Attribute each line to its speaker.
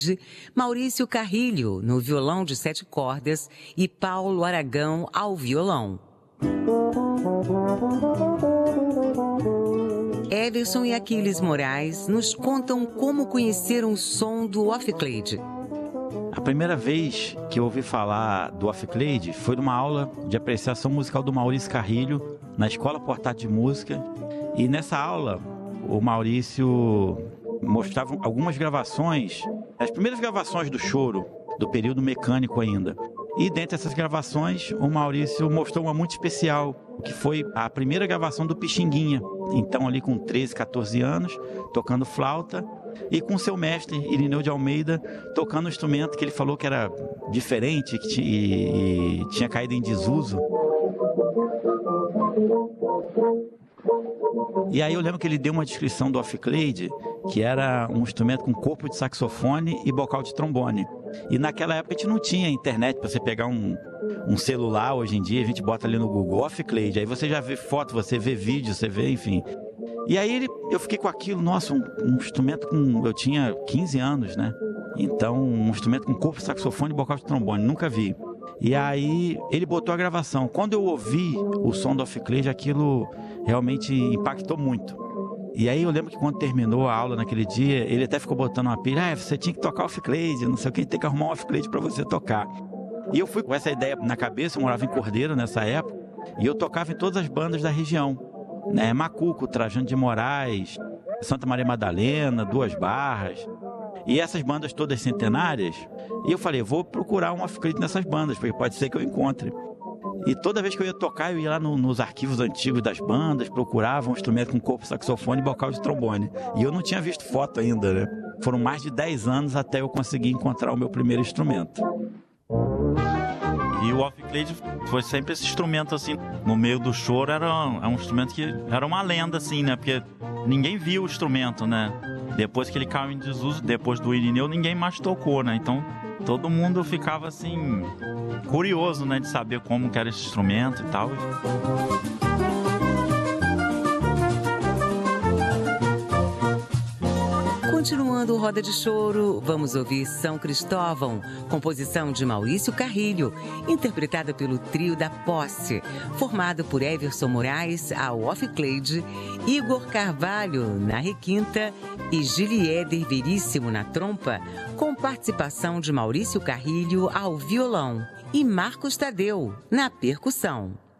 Speaker 1: Maurício Carrilho, no violão de 7 cordas, e Paulo Aragão ao violão. Everson e Aquiles Moraes nos contam como conheceram o som do Off-Clade.
Speaker 2: A primeira vez que eu ouvi falar do Off-Clade foi numa aula de apreciação musical do Maurício Carrilho, na Escola Portátil de Música. E nessa aula, o Maurício mostrava algumas gravações, as primeiras gravações do choro, do período mecânico ainda. E dentre essas gravações, o Maurício mostrou uma muito especial, que foi a primeira gravação do Pixinguinha. Então ali com 13, 14 anos, tocando flauta, e com seu mestre, Irineu de Almeida, tocando um instrumento que ele falou que era diferente e tinha caído em desuso. E aí eu lembro que ele deu uma descrição do Off-Clade, que era um instrumento com corpo de saxofone e bocal de trombone. E naquela época a gente não tinha internet para você pegar um celular. Hoje em dia a gente bota ali no Google Off-Clade, aí você já vê foto, você vê vídeo, você vê, enfim. E aí eu fiquei com aquilo, nossa, um instrumento com... Eu tinha 15 anos, né? Então, um instrumento com corpo de saxofone e bocal de trombone, nunca vi. E aí ele botou a gravação. Quando eu ouvi o som do Off-Clade, aquilo realmente impactou muito. E aí eu lembro que quando terminou a aula naquele dia, ele até ficou botando uma pilha, você tinha que tocar Off-Clade, não sei o que, tem que arrumar um Off-Clade para você tocar. E eu fui com essa ideia na cabeça, eu morava em Cordeiro nessa época, e eu tocava em todas as bandas da região, né? Macuco, Trajano de Moraes, Santa Maria Madalena, Duas Barras, e essas bandas todas centenárias. E eu falei, vou procurar um Off-Clade nessas bandas, porque pode ser que eu encontre. E toda vez que eu ia tocar, eu ia lá nos arquivos antigos das bandas, procurava um instrumento com corpo saxofone e bocal de trombone. E eu não tinha visto foto ainda, né? Foram mais de 10 anos até eu conseguir encontrar o meu primeiro instrumento.
Speaker 3: E o Off-Clade foi sempre esse instrumento, assim, no meio do choro, era um instrumento que era uma lenda, assim, né? Porque ninguém viu o instrumento, né? Depois que ele caiu em desuso, depois do Irineu, ninguém mais tocou, né? Então, todo mundo ficava, assim, curioso, né? De saber como que era esse instrumento e tal.
Speaker 1: Continuando o Roda de Choro, vamos ouvir São Cristóvão, composição de Maurício Carrilho, interpretada pelo Trio da Posse, formado por Everson Moraes ao Off-Clade, Igor Carvalho na requinta e Giliéder Veríssimo na trompa, com participação de Maurício Carrilho ao violão e Marcos Tadeu na percussão.